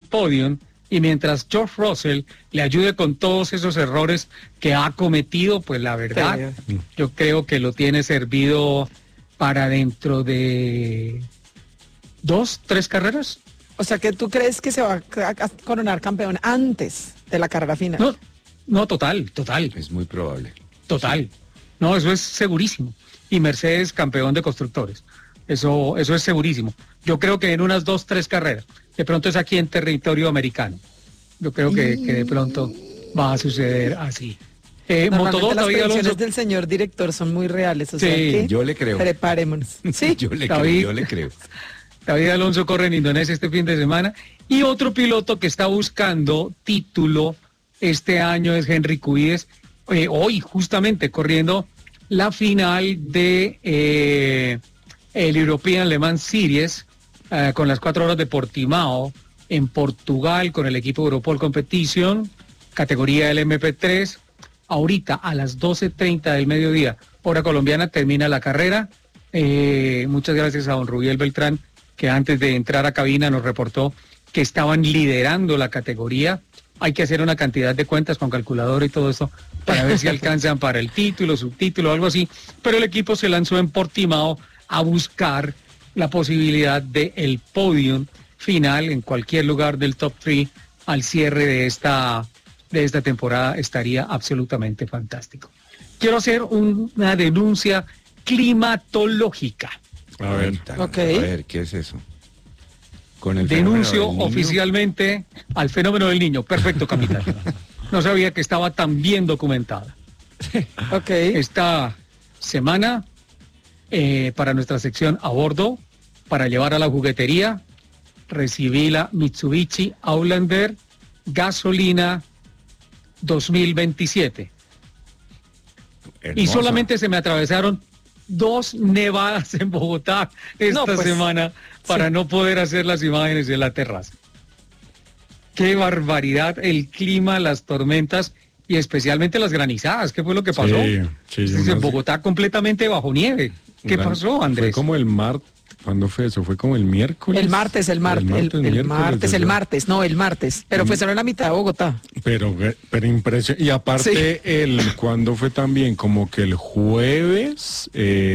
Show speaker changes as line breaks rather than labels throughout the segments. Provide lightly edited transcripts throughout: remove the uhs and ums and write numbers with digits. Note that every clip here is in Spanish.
podium, y mientras George Russell le ayude con todos esos errores que ha cometido, pues la verdad, yo creo que lo tiene servido para dentro de 2, 3 carreras.
O sea, que tú crees que se va a coronar campeón antes de la carrera final.
No, total.
Es muy probable.
Total. Sí. No, eso es segurísimo. Y Mercedes campeón de constructores. Eso es segurísimo. Yo creo que en unas 2, 3 carreras. De pronto es aquí en territorio americano. Yo creo que de pronto va a suceder así.
Moto2, las predicciones del señor director son muy reales. O sea que
yo le creo.
Preparémonos. Sí,
yo le creo.
David Alonso corre en Indonesia este fin de semana. Y otro piloto que está buscando título este año es Henry Cuides. Hoy justamente corriendo la final de el European Le Mans Series con las 4 horas de Portimao en Portugal con el equipo Europol Competition, categoría LMP3. Ahorita a las 12:30 del mediodía, hora colombiana, termina la carrera. Muchas gracias a don Rubiel Beltrán, que antes de entrar a cabina nos reportó que estaban liderando la categoría. Hay que hacer una cantidad de cuentas con calculadora y todo eso para ver si alcanzan para el título, subtítulo, algo así. Pero el equipo se lanzó en Portimao a buscar la posibilidad del podium final en cualquier lugar del top 3 al cierre de esta temporada. Estaría absolutamente fantástico. Quiero hacer una denuncia climatológica.
A ver, ¿qué es eso? Con el
denuncio oficialmente al fenómeno del niño. Perfecto, capitán. No sabía que estaba tan bien documentada. Esta semana, para nuestra sección a bordo, para llevar a la juguetería, recibí la Mitsubishi Outlander gasolina 2027. Hermosa. Y solamente se me atravesaron 2 nevadas en Bogotá esta semana para no poder hacer las imágenes de la terraza. Qué barbaridad, el clima, las tormentas y especialmente las granizadas. ¿Qué fue lo que pasó?
Sí,
en Bogotá completamente bajo nieve. ¿Qué pasó, Andrés?
Fue como el martes. ¿Cuándo fue eso? ¿Fue como el miércoles?
El martes. Pero fue solo en la mitad de Bogotá.
Pero impresionante. Y aparte, ¿cuándo fue también? Como que el jueves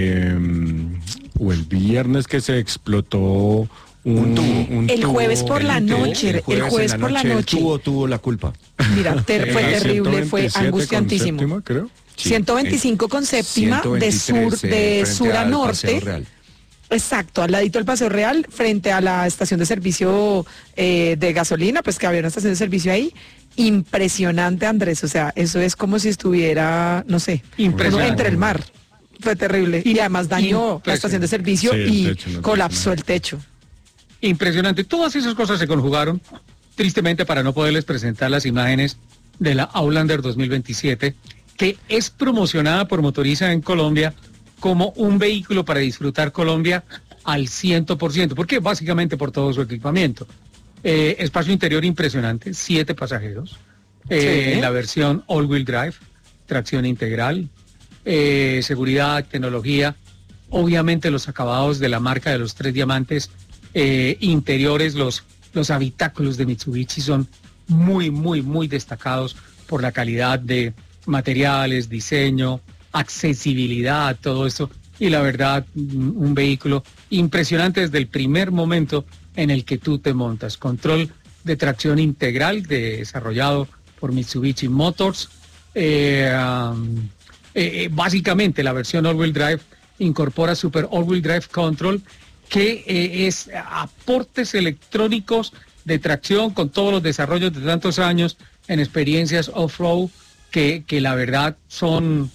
o el viernes que se explotó un tubo.
El jueves por la noche. El jueves por la noche.
El tubo tuvo la culpa.
Mira, fue terrible, fue angustiantísimo.
Séptima, creo.
125 con séptima de sur a norte. Exacto, al ladito del Paseo Real, frente a la estación de servicio de gasolina, pues que había una estación de servicio ahí. Impresionante, Andrés, o sea, eso es como si estuviera, no sé, entre el mar. Fue terrible. Y además dañó la estación de servicio y colapsó el techo.
Impresionante. Todas esas cosas se conjugaron, tristemente, para no poderles presentar las imágenes de la Outlander 2027, que es promocionada por Motoriza en Colombia como un vehículo para disfrutar Colombia al 100%, porque básicamente por todo su equipamiento. Espacio interior impresionante, 7 pasajeros, la versión all-wheel drive, tracción integral, seguridad, tecnología, obviamente los acabados de la marca de los 3 diamantes interiores, los habitáculos de Mitsubishi son muy, muy, muy destacados por la calidad de materiales, diseño, accesibilidad, todo eso, y la verdad, un vehículo impresionante desde el primer momento en el que tú te montas. Control de tracción integral desarrollado por Mitsubishi Motors. Básicamente la versión all-wheel drive incorpora Super All-Wheel Drive Control, que es aportes electrónicos de tracción con todos los desarrollos de tantos años en experiencias off-road que la verdad son,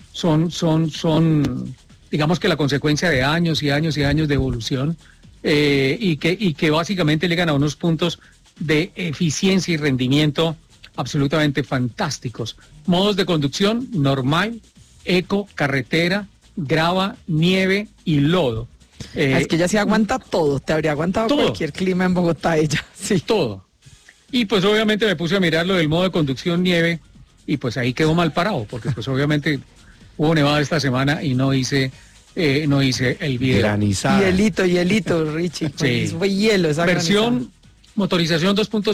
digamos que la consecuencia de años y años y años de evolución y que básicamente llegan a unos puntos de eficiencia y rendimiento absolutamente fantásticos. Modos de conducción normal, eco, carretera, grava, nieve y lodo.
Es que ella sí aguanta todo, te habría aguantado todo. Cualquier clima en Bogotá ella. Sí.
Todo. Y pues obviamente me puse a mirar lo del modo de conducción nieve y pues ahí quedó mal parado, porque pues obviamente hubo nevada esta semana y no hice el video.
Granizada.
Hielito, Richie.
Sí.
Fue hielo esa
versión
granizada.
Motorización 2.0